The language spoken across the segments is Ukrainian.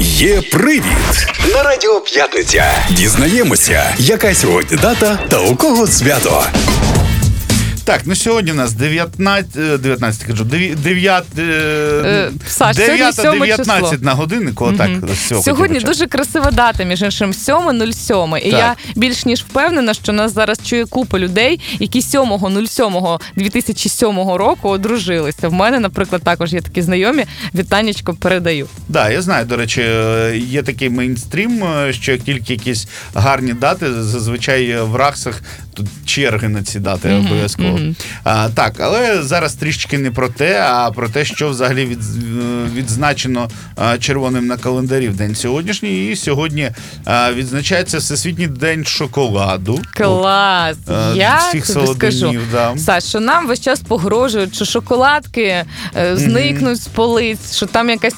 Є привід на Радіо П'ятниця. Дізнаємося, яка сьогодні дата та у кого свято. Так, ну сьогодні у нас 9:19 на годиннику. Отак, сьогодні дуже красива дата, між іншим, 7.07. І я більш ніж впевнена, що нас зараз чує купа людей, які 7.07.2007 року одружилися. В мене, наприклад, також є такі знайомі. Вітанечко передаю. Так, я знаю, до речі, є такий мейнстрім, що як тільки якісь гарні дати, зазвичай в РАКСах тут черги на ці дати обов'язково. Так, але зараз трішечки не про те, а про те, що взагалі відзначено червоним на календарі в день сьогоднішній. І сьогодні відзначається Всесвітній день шоколаду. Клас! Я всіх тобі скажу, да. Саш, що нам весь час погрожують, що шоколадки зникнуть з полиць, що там якась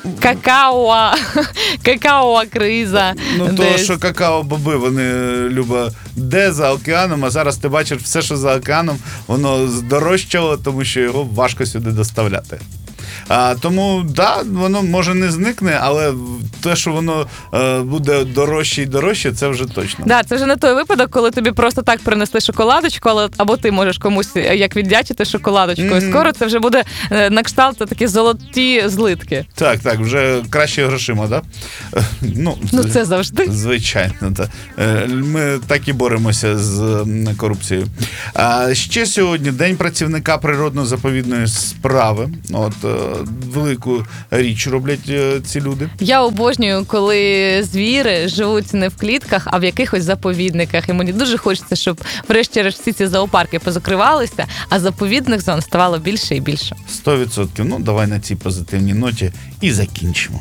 какаова криза. Ну, то, що какао-боби, вони, Люба, де за океаном, а зараз ти бачиш все, що за океаном, воно здорожчало, тому що його важко сюди доставляти. Тому, воно може не зникне, але те, що воно буде дорожче і дорожче, це вже точно. Так, це вже не той випадок, коли тобі просто так принесли шоколадочку, або ти можеш комусь як віддячити шоколадочкою. Скоро це вже буде на кшталт такі золоті злитки. Так, вже краще грошима, так? Ну, це завжди. Звичайно, так. Ми так і боремося з корупцією. Ще сьогодні День працівника природно-заповідної справи. Велику річ роблять ці люди. Я обожнюю, коли звіри живуть не в клітках, а в якихось заповідниках. І мені дуже хочеться, щоб врешті-решт всі ці зоопарки позакривалися, а заповідних зон ставало більше і більше. 100%. Ну, давай на цій позитивній ноті і закінчимо.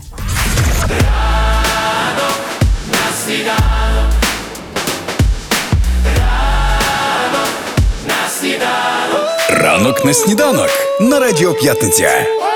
Ранок на сніданок на Радіо П'ятниця.